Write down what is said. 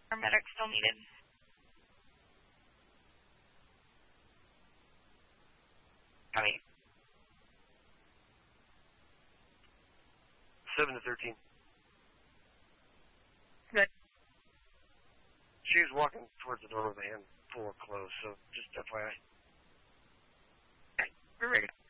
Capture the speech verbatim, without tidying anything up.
Paramedic still needed. Copy. seven to thirteen. Good. She was walking towards the door with a hand full of clothes, so just F Y I. Okay, we're ready.